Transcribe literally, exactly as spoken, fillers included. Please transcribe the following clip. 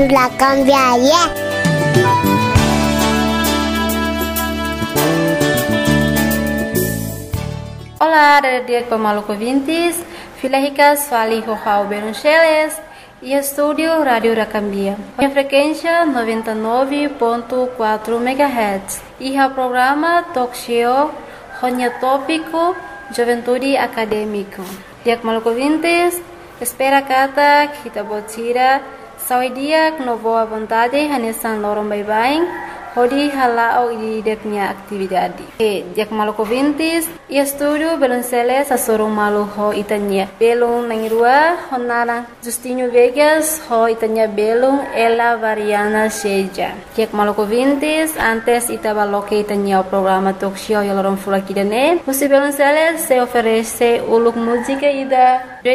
La cambiaria. Olá, dia pemaluco ouvintes, Filahicas Fali Rojao Beruncheles e estúdio Rádio Racambia. A frequência noventa e nove ponto quatro megahertz e o programa Talk Show Ronya Tópico Juventude Acadêmico. Dia pemaluco ouvintes, espera kata kita botira saudia no boa vontade hanesan lorong bye-bye. Hodi halao ideknya atividade. E dia pemaluco ouvintes, e estúdio Belunceles a sorong malu ho itanya. Belung nangirua honara Justinho Vegas ho itanya belung ela variana seja. Dia pemaluco ouvintes, antes itabaloque itanya o programa Talk Show e lorong fulakidane. Você Belunceles se oferece uluk música ida